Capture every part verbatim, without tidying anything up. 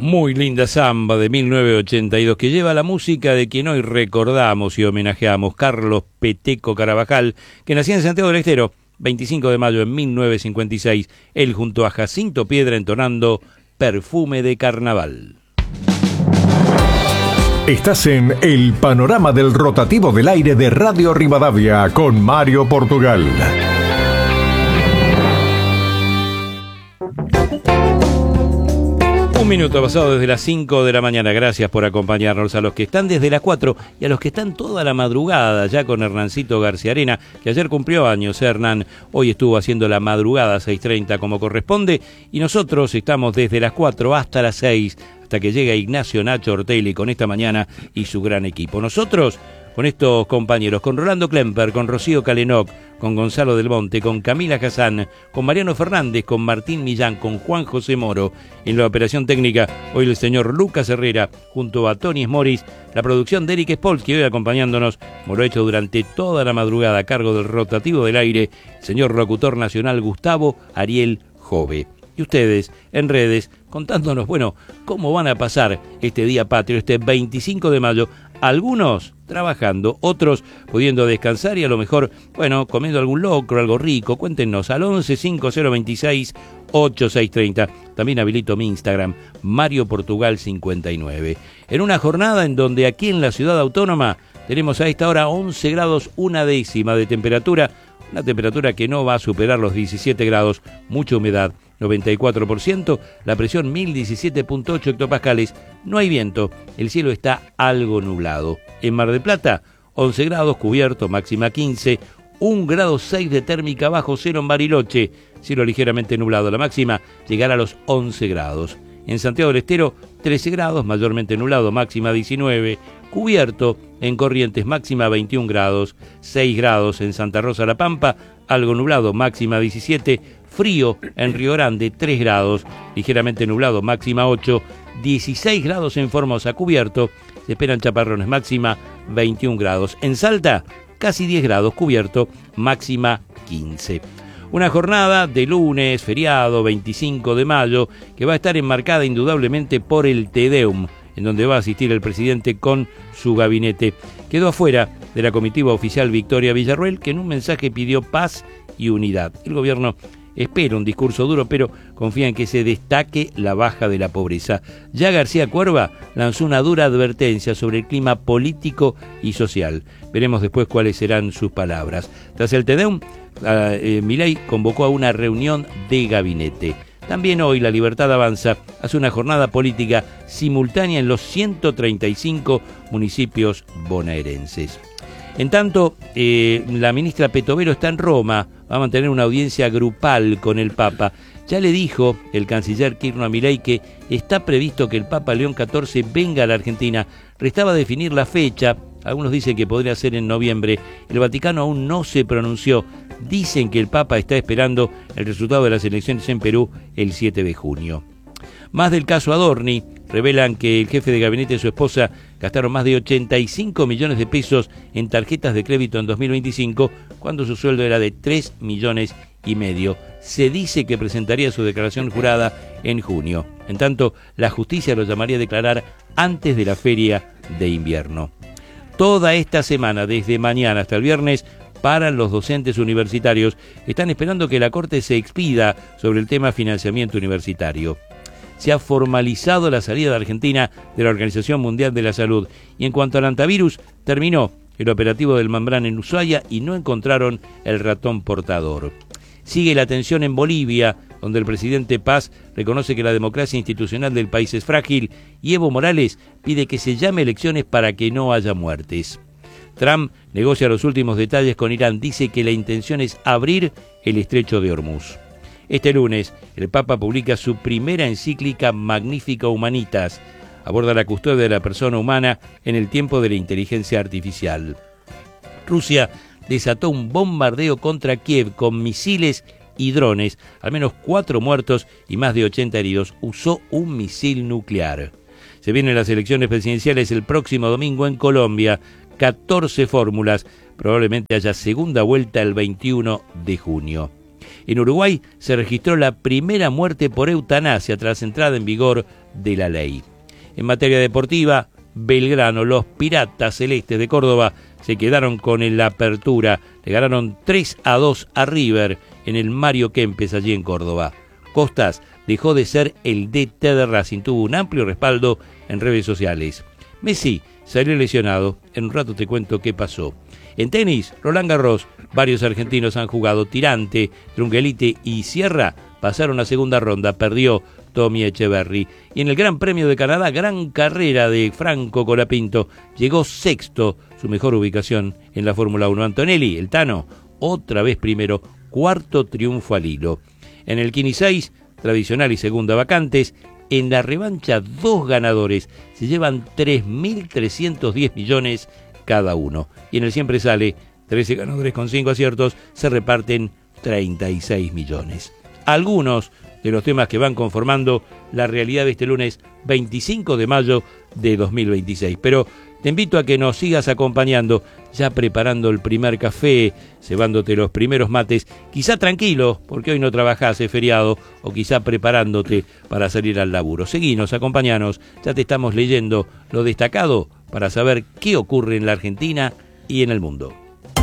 Muy linda samba de mil novecientos ochenta y dos que lleva la música de quien hoy recordamos y homenajeamos, Carlos Peteco Carabajal, que nacía en Santiago del Estero, veinticinco de mayo de mil novecientos cincuenta y seis, él junto a Jacinto Piedra entonando Perfume de Carnaval. Estás en el panorama del rotativo del aire de Radio Rivadavia con Mario Portugal. Un minuto pasado desde las cinco de la mañana. Gracias por acompañarnos a los que están desde las cuatro y a los que están toda la madrugada ya con Hernancito García Arena, que ayer cumplió años. Hernán hoy estuvo haciendo la madrugada a seis treinta como corresponde y nosotros estamos desde las cuatro hasta las seis, hasta que llega Ignacio Nacho Ortelli con esta mañana y su gran equipo. Nosotros con estos compañeros, con Rolando Klemper, con Rocío Calenoc, con Gonzalo Del Monte, con Camila Hassan, con Mariano Fernández, con Martín Millán, con Juan José Moro. En la operación técnica, hoy el señor Lucas Herrera, junto a Tony Smoris, la producción de Eric Spolsky, hoy acompañándonos, como lo ha hecho durante toda la madrugada a cargo del rotativo del aire, el señor locutor nacional Gustavo Ariel Jove. Y ustedes, en redes, contándonos, bueno, cómo van a pasar este día patrio, este veinticinco de mayo, algunos trabajando, otros pudiendo descansar y a lo mejor, bueno, comiendo algún locro, algo rico. Cuéntenos al once cinco cero veintiséis ochenta y seis treinta. También habilito mi Instagram, Mario Portugal cincuenta y nueve. En una jornada en donde aquí en la ciudad autónoma tenemos a esta hora once grados una décima de temperatura, una temperatura que no va a superar los diecisiete grados, mucha humedad, noventa y cuatro por ciento, la presión mil diecisiete punto ocho hectopascales, no hay viento, el cielo está algo nublado. En Mar del Plata, once grados cubierto, máxima quince, un grado seis de térmica bajo cero en Bariloche, cielo ligeramente nublado, la máxima llegará a los once grados. En Santiago del Estero, trece grados, mayormente nublado, máxima diecinueve, cubierto en Corrientes, máxima veintiún grados, seis grados en Santa Rosa La Pampa, algo nublado, máxima diecisiete, frío en Río Grande, tres grados, ligeramente nublado, máxima ocho, dieciséis grados en Formosa, cubierto, se esperan chaparrones, máxima veintiún grados. En Salta, casi diez grados, cubierto, máxima quince. Una jornada de lunes, feriado, veinticinco de mayo, que va a estar enmarcada indudablemente por el Te Deum, en donde va a asistir el presidente con su gabinete. Quedó afuera de la comitiva oficial Victoria Villarruel, que en un mensaje pidió paz y unidad. El gobierno espera un discurso duro, pero confía en que se destaque la baja de la pobreza. Ya García Cuerva lanzó una dura advertencia sobre el clima político y social. Veremos después cuáles serán sus palabras. Tras el Te Deum, eh, Milei convocó a una reunión de gabinete. También hoy La Libertad Avanza hace una jornada política simultánea en los ciento treinta y cinco municipios bonaerenses. En tanto, eh, la ministra Petovero está en Roma, va a mantener una audiencia grupal con el Papa. Ya le dijo el canciller Kirchner a Milei que está previsto que el Papa León catorce venga a la Argentina. Restaba definir la fecha, algunos dicen que podría ser en noviembre. El Vaticano aún no se pronunció. Dicen que el Papa está esperando el resultado de las elecciones en Perú el siete de junio. Más del caso Adorni, revelan que el jefe de gabinete y su esposa gastaron más de ochenta y cinco millones de pesos en tarjetas de crédito en dos mil veinticinco, cuando su sueldo era de tres millones y medio. Se dice que presentaría su declaración jurada en junio. En tanto, la justicia lo llamaría a declarar antes de la feria de invierno. Toda esta semana, desde mañana hasta el viernes, para los docentes universitarios, están esperando que la Corte se expida sobre el tema financiamiento universitario. Se ha formalizado la salida de Argentina de la Organización Mundial de la Salud. Y en cuanto al antivirus, terminó el operativo del Mambrán en Ushuaia y no encontraron el ratón portador. Sigue la tensión en Bolivia, donde el presidente Paz reconoce que la democracia institucional del país es frágil y Evo Morales pide que se llame elecciones para que no haya muertes. Trump negocia los últimos detalles con Irán, dice que la intención es abrir el estrecho de Hormuz. Este lunes, el Papa publica su primera encíclica Magnificat Humanitas. Aborda la custodia de la persona humana en el tiempo de la inteligencia artificial. Rusia desató un bombardeo contra Kiev con misiles y drones. Al menos cuatro muertos y más de ochenta heridos. Usó un misil nuclear. Se vienen las elecciones presidenciales el próximo domingo en Colombia. catorce fórmulas. Probablemente haya segunda vuelta el veintiuno de junio. En Uruguay se registró la primera muerte por eutanasia tras entrada en vigor de la ley. En materia deportiva, Belgrano, los Piratas Celestes de Córdoba, se quedaron con la apertura. Le ganaron tres a dos a River en el Mario Kempes allí en Córdoba. Costas dejó de ser el D T de Racing, tuvo un amplio respaldo en redes sociales. Messi salió lesionado, en un rato te cuento qué pasó. En tenis, Roland Garros, varios argentinos han jugado. Tirante, Trungelite y Sierra pasaron a segunda ronda, perdió Tommy Echeverry. Y en el Gran Premio de Canadá, gran carrera de Franco Colapinto, llegó sexto, su mejor ubicación en la Fórmula uno. Antonelli, el Tano, otra vez primero, cuarto triunfo al hilo. En el Kini seis, tradicional y segunda vacantes, en la revancha dos ganadores, se llevan tres mil trescientos diez millones cada uno. Y en el Siempre Sale, trece ganadores con cinco aciertos, se reparten treinta y seis millones. Algunos de los temas que van conformando la realidad de este lunes veinticinco de mayo de dos mil veintiséis. Pero te invito a que nos sigas acompañando, ya preparando el primer café, cebándote los primeros mates, quizá tranquilo, porque hoy no trabajás, es feriado, o quizá preparándote para salir al laburo. Seguinos, acompañanos, ya te estamos leyendo lo destacado para saber qué ocurre en la Argentina y en el mundo.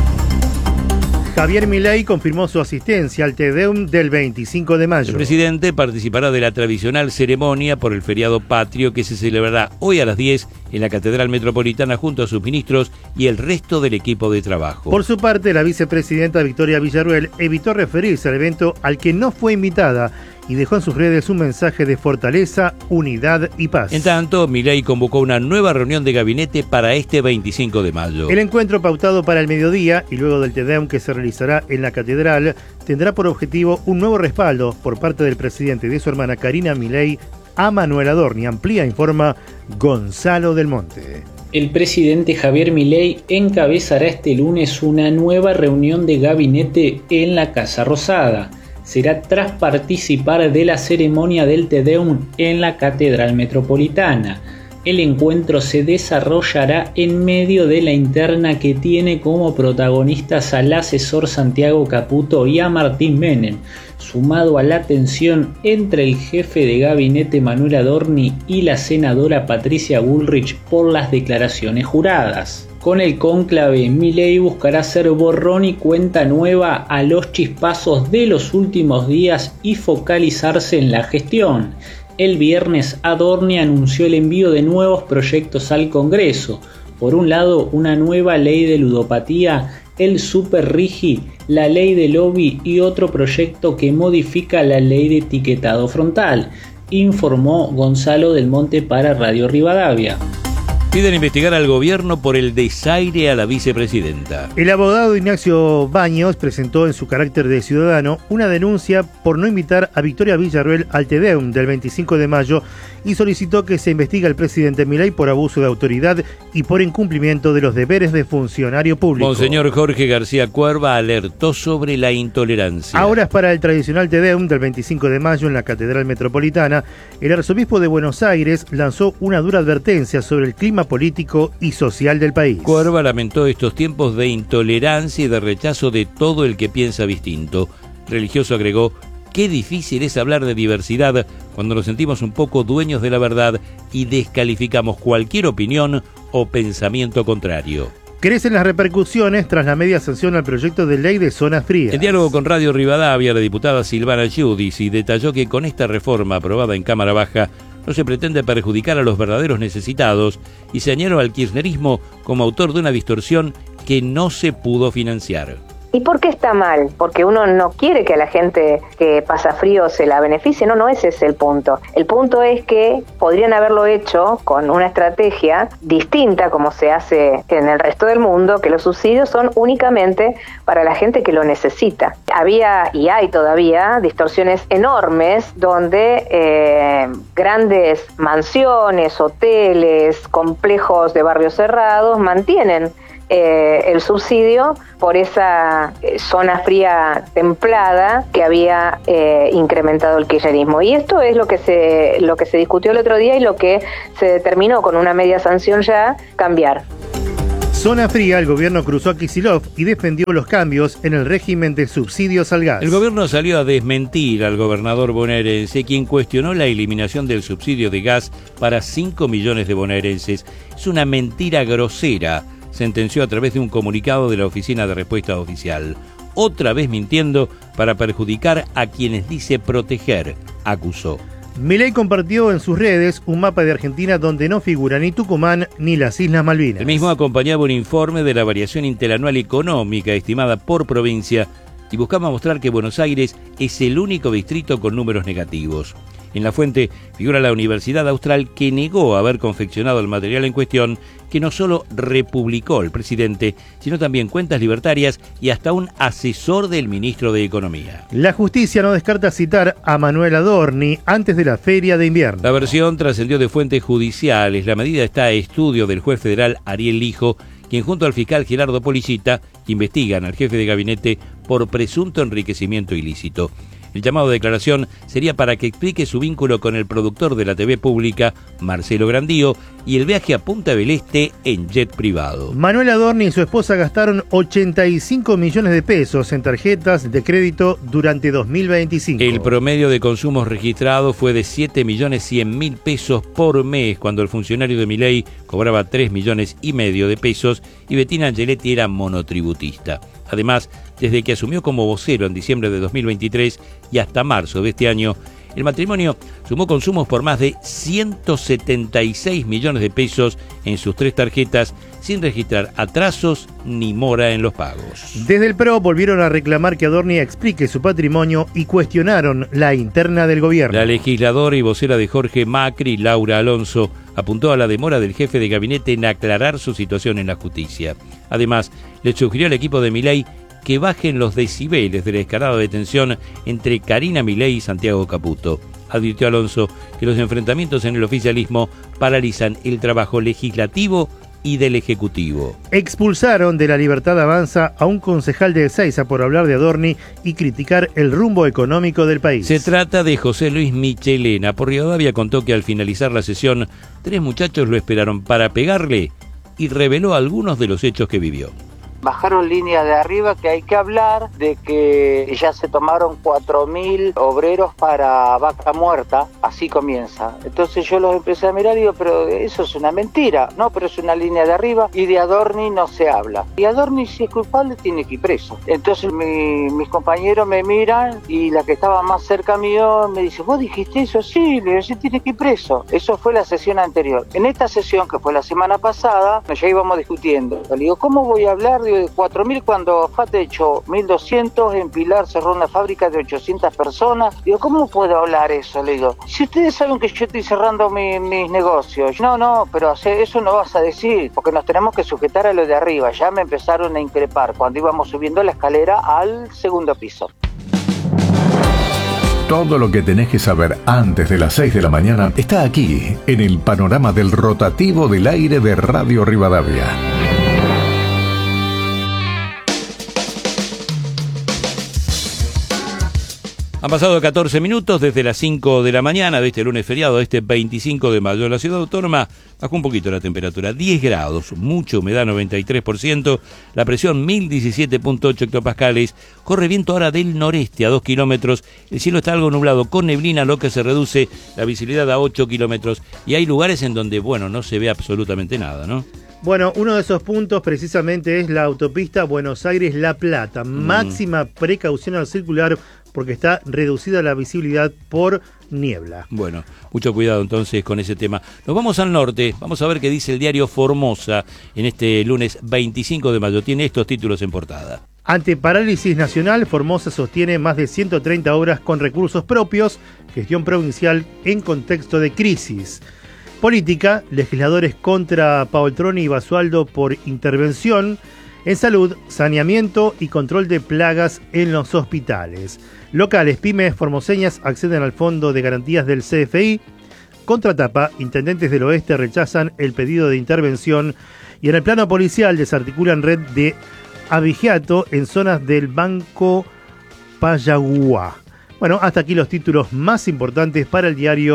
Javier Milei confirmó su asistencia al Te Deum del veinticinco de mayo. El presidente participará de la tradicional ceremonia por el feriado patrio que se celebrará hoy a las diez en la Catedral Metropolitana junto a sus ministros y el resto del equipo de trabajo. Por su parte, la vicepresidenta Victoria Villarruel evitó referirse al evento al que no fue invitada y dejó en sus redes un mensaje de fortaleza, unidad y paz. En tanto, Milei convocó una nueva reunión de gabinete para este veinticinco de mayo. El encuentro, pautado para el mediodía y luego del Te Deum que se realizará en la catedral, tendrá por objetivo un nuevo respaldo por parte del presidente y de su hermana Karina Milei a Manuel Adorni. Amplía, informa Gonzalo del Monte. El presidente Javier Milei encabezará este lunes una nueva reunión de gabinete en la Casa Rosada. Será tras participar de la ceremonia del Te Deum en la Catedral Metropolitana. El encuentro se desarrollará en medio de la interna que tiene como protagonistas al asesor Santiago Caputo y a Martín Menem, sumado a la tensión entre el jefe de gabinete Manuel Adorni y la senadora Patricia Bullrich por las declaraciones juradas. Con el cónclave, Milei buscará hacer borrón y cuenta nueva a los chispazos de los últimos días y focalizarse en la gestión. El viernes, Adorni anunció el envío de nuevos proyectos al Congreso. Por un lado, una nueva ley de ludopatía, el Super Rigi, la ley de lobby y otro proyecto que modifica la ley de etiquetado frontal, informó Gonzalo del Monte para Radio Rivadavia. Piden investigar al gobierno por el desaire a la vicepresidenta. El abogado Ignacio Baños presentó en su carácter de ciudadano una denuncia por no invitar a Victoria Villarruel al Te Deum del veinticinco de mayo y solicitó que se investigue al presidente Milei por abuso de autoridad y por incumplimiento de los deberes de funcionario público. Monseñor Jorge García Cuerva alertó sobre la intolerancia. A horas para el tradicional Te Deum del veinticinco de mayo en la Catedral Metropolitana, el arzobispo de Buenos Aires lanzó una dura advertencia sobre el clima político y social del país. Cuerva lamentó estos tiempos de intolerancia y de rechazo de todo el que piensa distinto. Religioso agregó: qué difícil es hablar de diversidad cuando nos sentimos un poco dueños de la verdad y descalificamos cualquier opinión o pensamiento contrario. Crecen las repercusiones tras la media sanción al proyecto de ley de zonas frías. En diálogo con Radio Rivadavia, la diputada Silvana Giudici detalló que con esta reforma aprobada en Cámara Baja no se pretende perjudicar a los verdaderos necesitados y señaló al kirchnerismo como autor de una distorsión que no se pudo financiar. ¿Y por qué está mal? Porque uno no quiere que a la gente que pasa frío se la beneficie. No, no ese es el punto. El punto es que podrían haberlo hecho con una estrategia distinta como se hace en el resto del mundo, que los subsidios son únicamente para la gente que lo necesita. Había y hay todavía distorsiones enormes donde eh, grandes mansiones, hoteles, complejos de barrios cerrados mantienen Eh, el subsidio por esa eh, zona fría templada que había eh, incrementado el kirchnerismo. Y esto es lo que se lo que se discutió el otro día y lo que se determinó con una media sanción ya cambiar. Zona fría, el gobierno cruzó a Kicillof y defendió los cambios en el régimen de subsidios al gas. El gobierno salió a desmentir al gobernador bonaerense, quien cuestionó la eliminación del subsidio de gas para cinco millones de bonaerenses. Es una mentira grosera, sentenció a través de un comunicado de la Oficina de Respuesta Oficial. Otra vez mintiendo para perjudicar a quienes dice proteger, acusó. Milei compartió en sus redes un mapa de Argentina donde no figura ni Tucumán ni las Islas Malvinas. El mismo acompañaba un informe de la variación interanual económica estimada por provincia y buscaba mostrar que Buenos Aires es el único distrito con números negativos. En la fuente figura la Universidad Austral, que negó haber confeccionado el material en cuestión, que no solo republicó el presidente, sino también cuentas libertarias y hasta un asesor del ministro de Economía. La justicia no descarta citar a Manuel Adorni antes de la feria de invierno. La versión trascendió de fuentes judiciales. La medida está a estudio del juez federal Ariel Lijo, quien junto al fiscal Gerardo Policita investigan al jefe de gabinete por presunto enriquecimiento ilícito. El llamado a declaración sería para que explique su vínculo con el productor de la T V pública, Marcelo Grandío, y el viaje a Punta del Este en jet privado. Manuel Adorni y su esposa gastaron ochenta y cinco millones de pesos en tarjetas de crédito durante dos mil veinticinco. El promedio de consumos registrado fue de siete millones cien mil pesos por mes, cuando el funcionario de Milei cobraba tres millones y medio de pesos y Bettina Angeletti era monotributista. Además, desde que asumió como vocero en diciembre de dos mil veintitrés y hasta marzo de este año, el matrimonio sumó consumos por más de ciento setenta y seis millones de pesos en sus tres tarjetas, sin registrar atrasos ni mora en los pagos. Desde el P R O volvieron a reclamar que Adorni explique su patrimonio y cuestionaron la interna del gobierno. La legisladora y vocera de Jorge Macri, Laura Alonso, apuntó a la demora del jefe de gabinete en aclarar su situación en la justicia. Además, le sugirió al equipo de Milei que bajen los decibeles de la escalada de tensión entre Karina Milei y Santiago Caputo. Advirtió Alonso que los enfrentamientos en el oficialismo paralizan el trabajo legislativo y del Ejecutivo. Expulsaron de La Libertad Avanza a un concejal de Ezeiza por hablar de Adorni y criticar el rumbo económico del país. Se trata de José Luis Michelena. Por Rivadavia contó que al finalizar la sesión, tres muchachos lo esperaron para pegarle y reveló algunos de los hechos que vivió. Bajaron línea de arriba que hay que hablar de que ya se tomaron cuatro mil obreros para Vaca Muerta, así comienza. Entonces yo los empecé a mirar y digo, pero eso es una mentira, no, pero es una línea de arriba y de Adorni no se habla. Y Adorni, si es culpable, tiene que ir preso. Entonces mi, mis compañeros me miran y la que estaba más cerca mío me dice, ¿vos dijiste eso? Sí, le digo, sí, tiene que ir preso. Eso fue la sesión anterior. En esta sesión, que fue la semana pasada, ya íbamos discutiendo. Le digo, ¿cómo voy a hablar de cuatro mil cuando FAT hecho mil doscientos, en Pilar cerró una fábrica de ochocientas personas? Digo, ¿cómo puedo hablar eso? Le digo, si ustedes saben que yo estoy cerrando mi, mis negocios. No, no, pero eso no vas a decir, porque nos tenemos que sujetar a lo de arriba. Ya me empezaron a increpar cuando íbamos subiendo la escalera al segundo piso. Todo lo que tenés que saber antes de las seis de la mañana está aquí, en el panorama del rotativo del aire de Radio Rivadavia. Han pasado catorce minutos desde las cinco de la mañana de este lunes feriado, de este veinticinco de mayo. En la ciudad autónoma bajó un poquito la temperatura, diez grados, mucha humedad, noventa y tres por ciento, la presión mil diecisiete punto ocho hectopascales, corre viento ahora del noreste a dos kilómetros, el cielo está algo nublado con neblina, lo que se reduce la visibilidad a ocho kilómetros, y hay lugares en donde, bueno, no se ve absolutamente nada, ¿no? Bueno, uno de esos puntos precisamente es la autopista Buenos Aires-La Plata. Mm. Máxima precaución al circular porque está reducida la visibilidad por niebla. Bueno, mucho cuidado entonces con ese tema. Nos vamos al norte, vamos a ver qué dice el diario Formosa en este lunes veinticinco de mayo. Tiene estos títulos en portada. Ante parálisis nacional, Formosa sostiene más de ciento treinta obras con recursos propios, gestión provincial en contexto de crisis. Política, legisladores contra Paoltroni y Basualdo por intervención. En salud, saneamiento y control de plagas en los hospitales. Locales, pymes formoseñas acceden al Fondo de Garantías del C F I. Contratapa, intendentes del oeste rechazan el pedido de intervención. Y en el plano policial desarticulan red de abigeato en zonas del Banco Payagua. Bueno, hasta aquí los títulos más importantes para el diario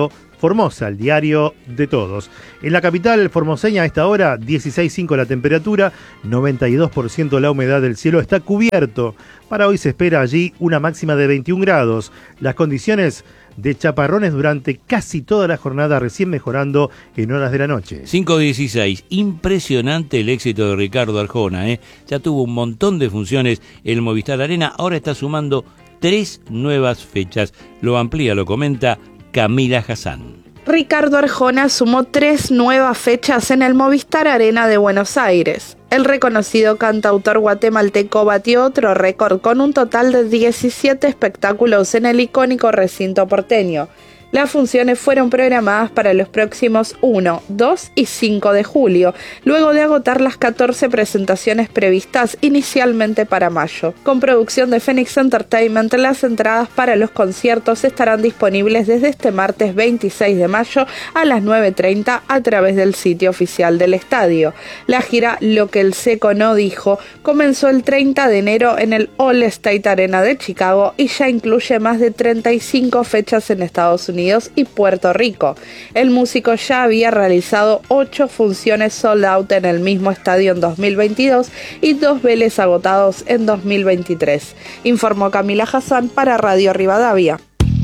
Formosa, el diario de todos. En la capital formoseña a esta hora, dieciséis coma cinco la temperatura, noventa y dos por ciento la humedad del cielo está cubierto. Para hoy se espera allí una máxima de veintiún grados. Las condiciones de chaparrones durante casi toda la jornada, recién mejorando en horas de la noche. cinco dieciséis, impresionante el éxito de Ricardo Arjona, ¿eh? Ya tuvo un montón de funciones en el Movistar Arena, ahora está sumando tres nuevas fechas. Lo amplía, lo comenta Camila Hassan. Ricardo Arjona sumó tres nuevas fechas en el Movistar Arena de Buenos Aires. El reconocido cantautor guatemalteco batió otro récord con un total de diecisiete espectáculos en el icónico recinto porteño. Las funciones fueron programadas para los próximos uno, dos y cinco de julio, luego de agotar las catorce presentaciones previstas inicialmente para mayo. Con producción de Phoenix Entertainment, las entradas para los conciertos estarán disponibles desde este martes veintiséis de mayo a las nueve treinta a través del sitio oficial del estadio. La gira Lo que el Seco no dijo comenzó el treinta de enero en el All State Arena de Chicago y ya incluye más de treinta y cinco fechas en Estados Unidos y Puerto Rico. El músico ya había realizado ocho funciones sold out en el mismo estadio en dos mil veintidós y dos veles agotados en dos mil veintitrés, informó Camila Hassan para Radio Rivadavia.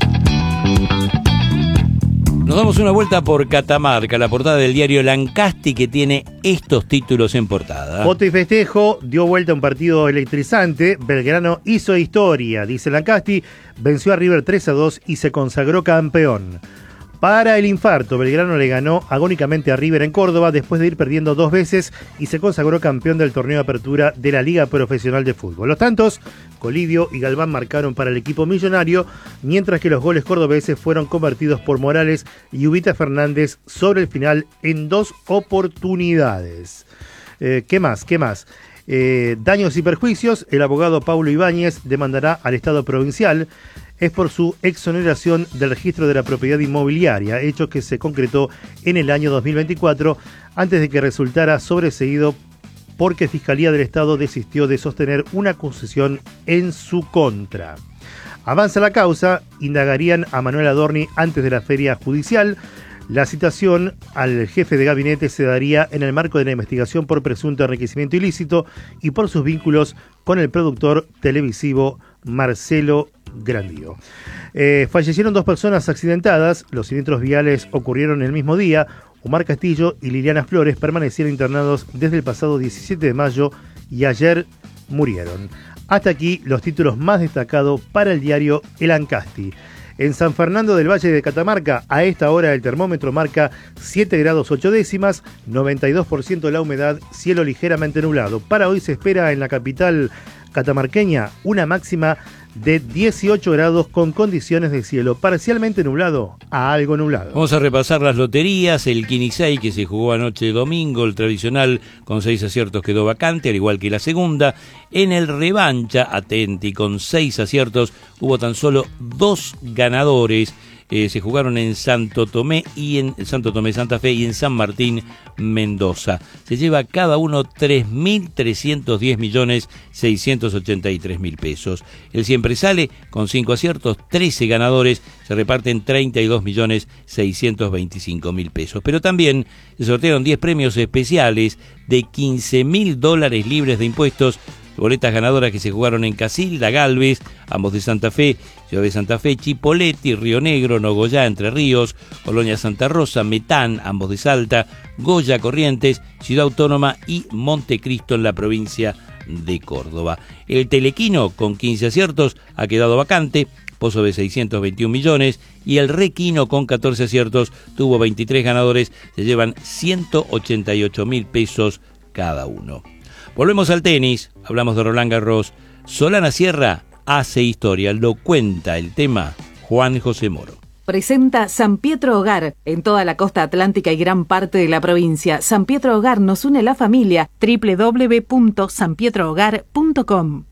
Nos damos una vuelta por Catamarca, la portada del diario Lancasti, que tiene estos títulos en portada. Foto y festejo, dio vuelta a un partido electrizante. Belgrano hizo historia, dice Lancasti, venció a River tres a dos y se consagró campeón. Para el infarto, Belgrano le ganó agónicamente a River en Córdoba después de ir perdiendo dos veces y se consagró campeón del torneo de apertura de la Liga Profesional de Fútbol. Los tantos, Colidio y Galván marcaron para el equipo millonario, mientras que los goles cordobeses fueron convertidos por Morales y Ubita Fernández sobre el final en dos oportunidades. Eh, ¿Qué más? ¿Qué más? Eh, daños y perjuicios, el abogado Paulo Ibáñez demandará al Estado provincial. Es por su exoneración del registro de la propiedad inmobiliaria, hecho que se concretó en el año dos mil veinticuatro, antes de que resultara sobreseído porque Fiscalía del Estado desistió de sostener una acusación en su contra. Avanza la causa, indagarían a Manuel Adorni antes de la feria judicial. La citación al jefe de gabinete se daría en el marco de la investigación por presunto enriquecimiento ilícito y por sus vínculos con el productor televisivo Marcelo Grandío. Eh, fallecieron dos personas accidentadas. Los siniestros viales ocurrieron el mismo día. Omar Castillo y Liliana Flores permanecieron internados desde el pasado diecisiete de mayo y ayer murieron. Hasta aquí los títulos más destacados para el diario El Ancasti. En San Fernando del Valle de Catamarca, a esta hora el termómetro marca siete grados ocho décimas, noventa y dos por ciento la humedad, cielo ligeramente nublado. Para hoy se espera en la capital catamarqueña una máxima de dieciocho grados con condiciones de cielo parcialmente nublado a algo nublado. Vamos a repasar las loterías. El Quinisei, que se jugó anoche domingo, el tradicional con seis aciertos quedó vacante, al igual que la segunda. En el revancha, atenti, con seis aciertos hubo tan solo dos ganadores. Eh, se jugaron en Santo Tomé y en Santo Tomé Santa Fe y en San Martín Mendoza. Se lleva cada uno tres mil trescientos diez millones seiscientos ochenta y tres mil pesos. El siempre sale con cinco aciertos, trece ganadores, se reparten treinta y dos millones seiscientos veinticinco mil pesos. Pero también se sortearon diez premios especiales de quince mil dólares libres de impuestos. Boletas ganadoras que se jugaron en Casilda, Galvez, ambos de Santa Fe, Ciudad de Santa Fe, Chipoleti, Río Negro, Nogoyá, Entre Ríos, Colonia Santa Rosa, Metán, ambos de Salta, Goya, Corrientes, Ciudad Autónoma y Montecristo en la provincia de Córdoba. El Telequino, con quince aciertos, ha quedado vacante, pozo de seiscientos veintiún millones, y el Requino, con catorce aciertos, tuvo veintitrés ganadores, se llevan ciento ochenta y ocho mil pesos cada uno. Volvemos al tenis, hablamos de Roland Garros. Solana Sierra hace historia, lo cuenta el tema Juan José Moro. Presenta San Pietro Hogar, en toda la costa atlántica y gran parte de la provincia. San Pietro Hogar nos une la familia, doble u doble u doble u punto san pietro hogar punto com.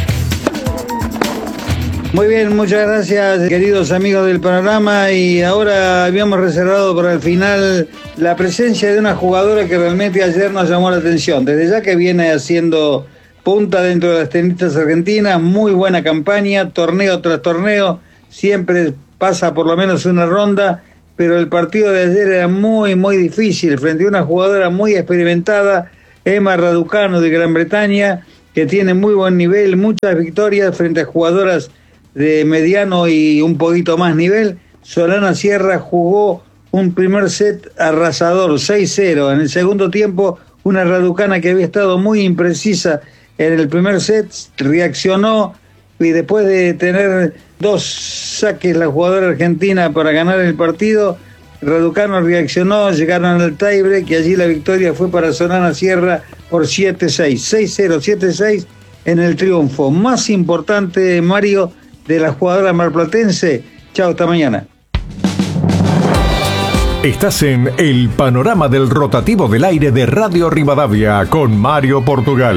Muy bien, muchas gracias, queridos amigos del programa. Y ahora habíamos reservado para el final la presencia de una jugadora que realmente ayer nos llamó la atención. Desde ya que viene haciendo punta dentro de las tenistas argentinas, muy buena campaña, torneo tras torneo, siempre pasa por lo menos una ronda pero el partido de ayer era muy, muy difícil, frente a una jugadora muy experimentada, Emma Raducanu de Gran Bretaña, que tiene muy buen nivel, muchas victorias frente a jugadoras de mediano y un poquito más nivel. Solana Sierra jugó un primer set arrasador, seis cero. En el segundo tiempo, una Raducana que había estado muy imprecisa en el primer set, reaccionó y después de tener dos saques la jugadora argentina para ganar el partido, Raducanu reaccionó, llegaron al tiebreak y allí la victoria fue para Solana Sierra por siete seis, seis cero, siete seis en el triunfo más importante, Mario, de la jugadora marplatense. Chao, hasta mañana. Estás en el panorama del rotativo del aire de Radio Rivadavia con Mario Portugal.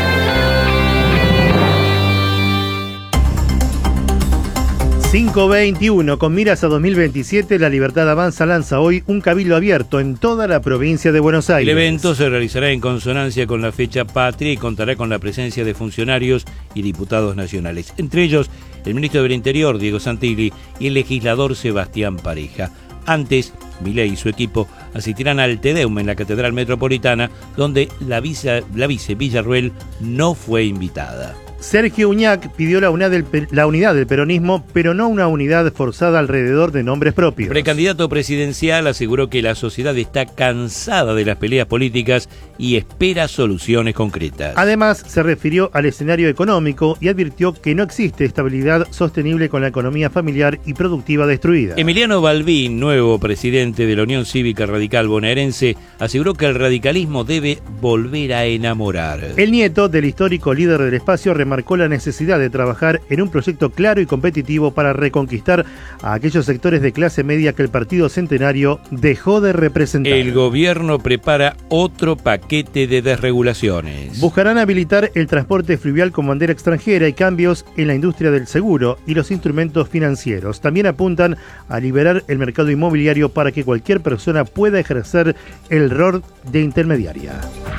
cinco veintiuno, con miras a dos mil veintisiete, La Libertad Avanza lanza hoy un cabildo abierto en toda la provincia de Buenos Aires. El evento se realizará en consonancia con la fecha patria y contará con la presencia de funcionarios y diputados nacionales, entre ellos el ministro del Interior, Diego Santilli, y el legislador Sebastián Pareja. Antes, Milei y su equipo asistirán al Te Deum en la Catedral Metropolitana, donde la vice, la vice Villarruel no fue invitada. Sergio Uñac pidió la unidad, del, la unidad del peronismo, pero no una unidad forzada alrededor de nombres propios. El precandidato presidencial aseguró que la sociedad está cansada de las peleas políticas y espera soluciones concretas. Además, se refirió al escenario económico y advirtió que no existe estabilidad sostenible con la economía familiar y productiva destruida. Emiliano Balbín, nuevo presidente de la Unión Cívica Radical Bonaerense, aseguró que el radicalismo debe volver a enamorar. El nieto del histórico líder del espacio remarcó marcó la necesidad de trabajar en un proyecto claro y competitivo para reconquistar a aquellos sectores de clase media que el Partido Centenario dejó de representar. El gobierno prepara otro paquete de desregulaciones. Buscarán habilitar el transporte fluvial con bandera extranjera y cambios en la industria del seguro y los instrumentos financieros. También apuntan a liberar el mercado inmobiliario para que cualquier persona pueda ejercer el rol de intermediaria.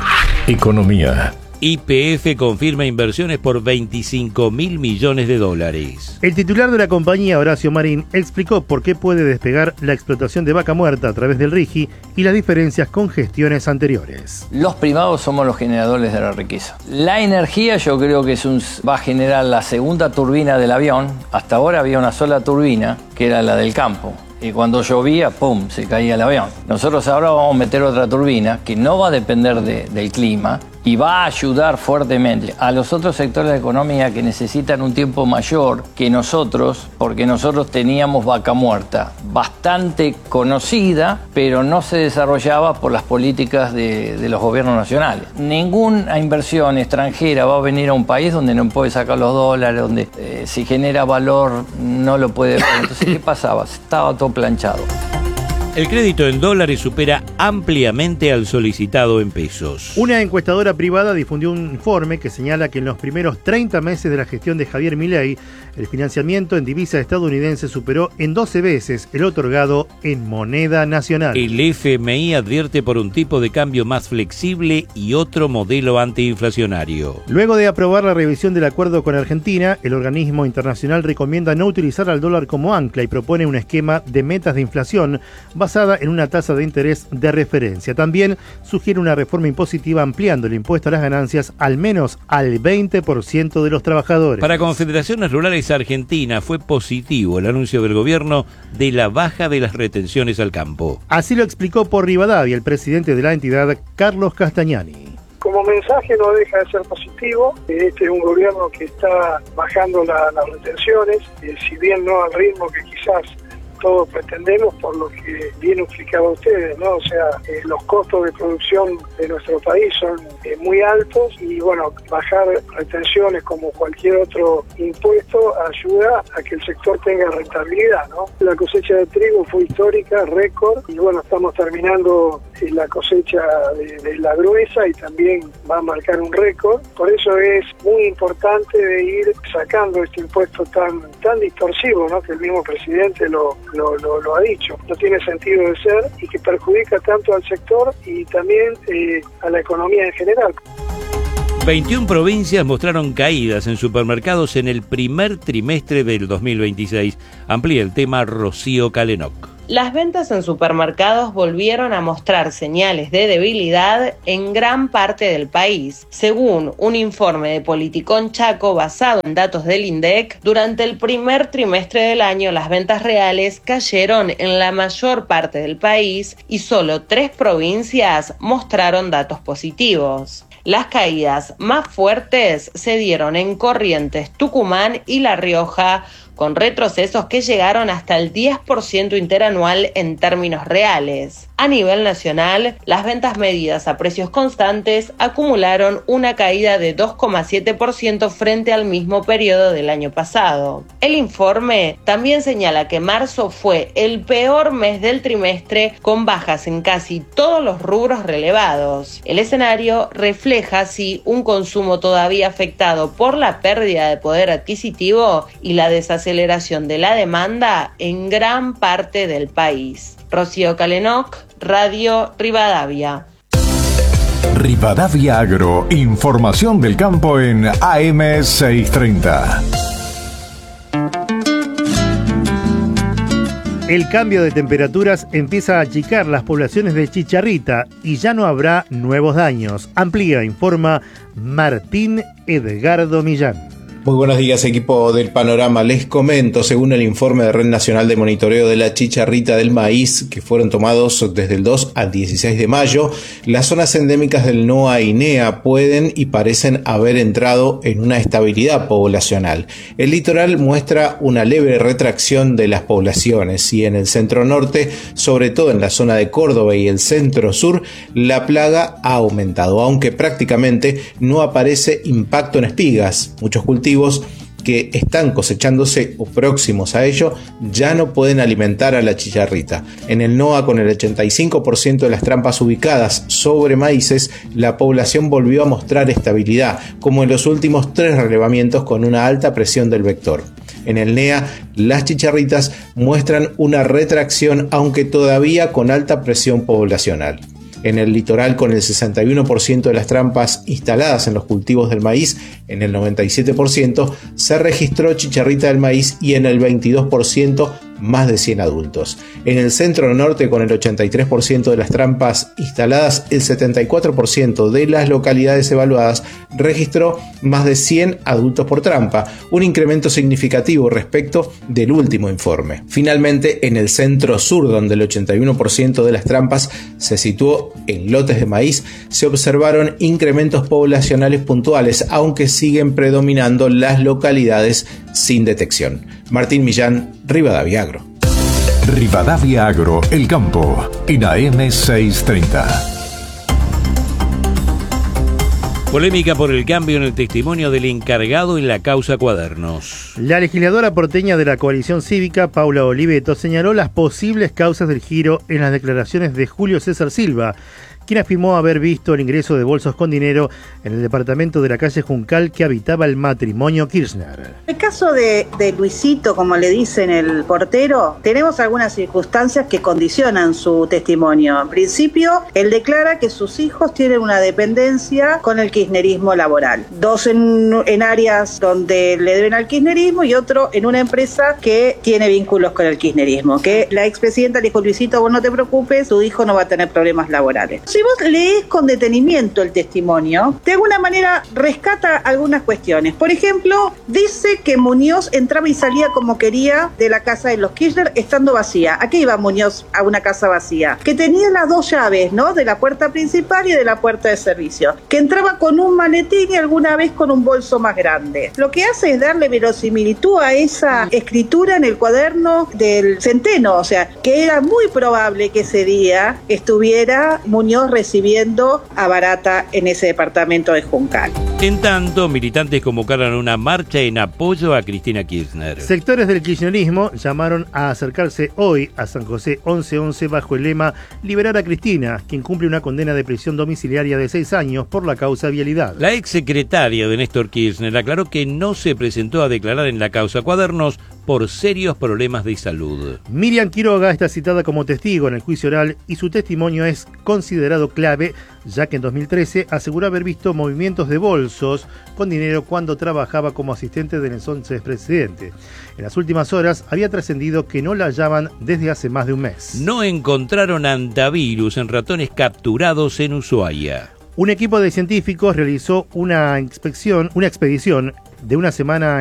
Economía. Y P F confirma inversiones por veinticinco mil millones de dólares. El titular de la compañía, Horacio Marín, explicó por qué puede despegar la explotación de vaca muerta a través del RIGI y las diferencias con gestiones anteriores. Los privados somos los generadores de la riqueza. La energía yo creo que es un, va a generar la segunda turbina del avión. Hasta ahora había una sola turbina, que era la del campo. Y cuando llovía, ¡pum!, se caía el avión. Nosotros ahora vamos a meter otra turbina que no va a depender de, del clima y va a ayudar fuertemente a los otros sectores de economía que necesitan un tiempo mayor que nosotros, porque nosotros teníamos vaca muerta, bastante conocida, pero no se desarrollaba por las políticas de, de los gobiernos nacionales. Ninguna inversión extranjera va a venir a un país donde no puede sacar los dólares, donde eh, si genera valor no lo puede ver. Entonces, ¿qué pasaba? Estaba todo planchado. El crédito en dólares supera ampliamente al solicitado en pesos. Una encuestadora privada difundió un informe que señala que en los primeros treinta meses de la gestión de Javier Milei, el financiamiento en divisa estadounidense superó en doce veces el otorgado en moneda nacional. El F M I advierte por un tipo de cambio más flexible y otro modelo antiinflacionario. Luego de aprobar la revisión del acuerdo con Argentina, el organismo internacional recomienda no utilizar al dólar como ancla y propone un esquema de metas de inflación basada en una tasa de interés de referencia. También sugiere una reforma impositiva ampliando el impuesto a las ganancias al menos al veinte por ciento de los trabajadores. Para Confederaciones Rurales Argentina fue positivo el anuncio del gobierno de la baja de las retenciones al campo. Así lo explicó por Rivadavia el presidente de la entidad, Carlos Castagnani. Como mensaje no deja de ser positivo. Este es un gobierno que está bajando la, las retenciones, eh, si bien no al ritmo que quizás todos pretendemos, por lo que bien explicado a ustedes, ¿no? O sea, eh, los costos de producción de nuestro país son eh, muy altos y, bueno, bajar retenciones como cualquier otro impuesto ayuda a que el sector tenga rentabilidad, ¿no? La cosecha de trigo fue histórica, récord, y, bueno, estamos terminando eh, la cosecha de, de la gruesa y también va a marcar un récord. Por eso es muy importante de ir sacando este impuesto tan, tan distorsivo, ¿no? Que el mismo presidente lo Lo, lo, lo ha dicho, no tiene sentido de ser y que perjudica tanto al sector y también eh, a la economía en general. veintiuna provincias mostraron caídas en supermercados en el primer trimestre del dos mil veintiséis. Amplía el tema Rocío Calenoc. Las ventas en supermercados volvieron a mostrar señales de debilidad en gran parte del país. Según un informe de Politicón Chaco basado en datos del INDEC, durante el primer trimestre del año las ventas reales cayeron en la mayor parte del país y solo tres provincias mostraron datos positivos. Las caídas más fuertes se dieron en Corrientes, Tucumán y La Rioja, con retrocesos que llegaron hasta el diez por ciento interanual en términos reales. A nivel nacional, las ventas medidas a precios constantes acumularon una caída de dos coma siete por ciento frente al mismo periodo del año pasado. El informe también señala que marzo fue el peor mes del trimestre, con bajas en casi todos los rubros relevados. El escenario refleja así un consumo todavía afectado por la pérdida de poder adquisitivo y la desaceleración de la demanda en gran parte del país. Rocío Calenoc, Radio Rivadavia. Rivadavia Agro, información del campo en A M seiscientos treinta. El cambio de temperaturas empieza a achicar las poblaciones de chicharrita y ya no habrá nuevos daños. Amplía, informa Martín Edgardo Millán. Muy buenos días, equipo del Panorama. Les comento, según el informe de Red Nacional de Monitoreo de la Chicharrita del Maíz, que fueron tomados desde el dos al dieciséis de mayo, las zonas endémicas del NOA y NEA pueden y parecen haber entrado en una estabilidad poblacional. El litoral muestra una leve retracción de las poblaciones y en el centro norte, sobre todo en la zona de Córdoba y el centro sur, la plaga ha aumentado, aunque prácticamente no aparece impacto en espigas. Muchos cultivos que están cosechándose o próximos a ello ya no pueden alimentar a la chicharrita. En el NOA, con el ochenta y cinco por ciento de las trampas ubicadas sobre maíces, la población volvió a mostrar estabilidad, como en los últimos tres relevamientos con una alta presión del vector. En el NEA, las chicharritas muestran una retracción, aunque todavía con alta presión poblacional. En el litoral, con el sesenta y uno por ciento de las trampas instaladas en los cultivos del maíz, en el noventa y siete por ciento se registró chicharrita del maíz y en el veintidós por ciento más de cien adultos. En el centro norte, con el ochenta y tres por ciento de las trampas instaladas, el setenta y cuatro por ciento de las localidades evaluadas registró más de cien adultos por trampa, un incremento significativo respecto del último informe. Finalmente, en el centro sur, donde el ochenta y uno por ciento de las trampas se situó en lotes de maíz, se observaron incrementos poblacionales puntuales, aunque siguen predominando las localidades sin detección. Martín Millán, Rivadavia Agro. Rivadavia Agro, el campo, en A M seiscientos treinta. Polémica por el cambio en el testimonio del encargado en la causa Cuadernos. La legisladora porteña de la coalición cívica, Paula Oliveto, señaló las posibles causas del giro en las declaraciones de Julio César Silva, quien afirmó haber visto el ingreso de bolsos con dinero en el departamento de la calle Juncal que habitaba el matrimonio Kirchner. En el caso de, de Luisito, como le dicen el portero, tenemos algunas circunstancias que condicionan su testimonio. En principio, él declara que sus hijos tienen una dependencia con el kirchnerismo laboral. Dos en, en áreas donde le deben al kirchnerismo y otro en una empresa que tiene vínculos con el kirchnerismo. Que la expresidenta le dijo, Luisito, vos no te preocupes, tu hijo no va a tener problemas laborales. Si vos lees con detenimiento el testimonio, de alguna manera rescata algunas cuestiones. Por ejemplo, dice que Muñoz entraba y salía como quería de la casa de los Kirchner estando vacía. ¿A qué iba Muñoz a una casa vacía? Que tenía las dos llaves, ¿no? De la puerta principal y de la puerta de servicio. Que entraba con un maletín y alguna vez con un bolso más grande. Lo que hace es darle verosimilitud a esa escritura en el cuaderno del Centeno. O sea, que era muy probable que ese día estuviera Muñoz recibiendo a Barata en ese departamento de Juncal. En tanto, militantes convocaron una marcha en apoyo a Cristina Kirchner. Sectores del kirchnerismo llamaron a acercarse hoy a San José once once bajo el lema Liberar a Cristina, quien cumple una condena de prisión domiciliaria de seis años por la causa vialidad. La exsecretaria de Néstor Kirchner aclaró que no se presentó a declarar en la causa Cuadernos por serios problemas de salud. Miriam Quiroga está citada como testigo en el juicio oral y su testimonio es considerado clave, ya que en dos mil trece aseguró haber visto movimientos de bolsos con dinero cuando trabajaba como asistente del entonces presidente. En las últimas horas había trascendido que no la hallaban desde hace más de un mes. No encontraron antivirus en ratones capturados en Ushuaia. Un equipo de científicos realizó una inspección, una expedición de una semana